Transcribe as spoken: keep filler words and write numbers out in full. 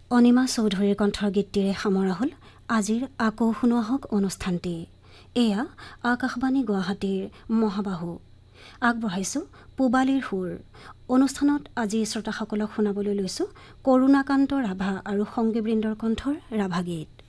অনিমা চৌধুৰীৰ কণ্ঠৰ গীতটিৰে সামৰা হ'ল আজিৰ আকৌ শুনোৱা হওক অনুষ্ঠানটি। এয়া আকাশবাণী গুৱাহাটীৰ মহাবাহু। আগবঢ়াইছোঁ পূবালীৰ সুৰ। অনুষ্ঠানত আজি শ্ৰোতাসকলক শুনাবলৈ লৈছোঁ কৰুণাকান্ত ৰাভা আৰু সংগীবৃন্দৰ কণ্ঠৰ ৰাভা গীত।